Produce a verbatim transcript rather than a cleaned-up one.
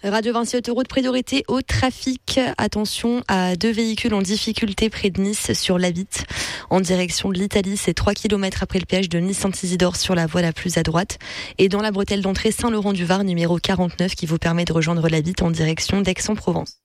Radio Vinci Autoroute, priorité au trafic. Attention à deux véhicules en difficulté près de Nice sur l'A huit. En direction de l'Italie, c'est trois kilomètres après le péage de Nice-Saint-Isidore sur la voie la plus à droite. Et dans la bretelle d'entrée Saint-Laurent-du-Var, numéro quarante-neuf, qui vous permet de rejoindre l'A huit en direction d'Aix-en-Provence.